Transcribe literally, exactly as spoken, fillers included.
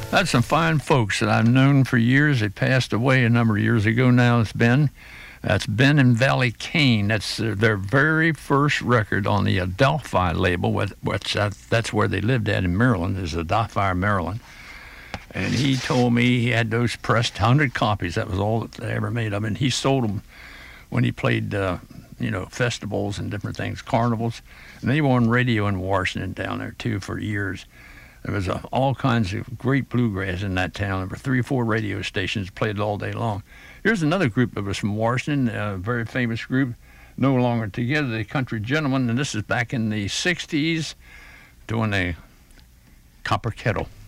That's some fine folks that I've known for years. They passed away a number of years ago now. It's Ben. That's Ben and Valley Kane. That's their, their very first record on the Adelphi label, which, which uh, that's where they lived at in Maryland, is Adelphi, Maryland. And he told me he had those pressed one hundred copies. That was all that they ever made of them. And he sold them when he played, uh, you know, festivals and different things, carnivals. And they were on radio in Washington down there, too, for years. There was uh, all kinds of great bluegrass in that town. There were three or four radio stations played it all day long. Here's another group that was from Washington, a very famous group, no longer together, the Country Gentlemen, and this is back in the sixties doing a Copper Kettle.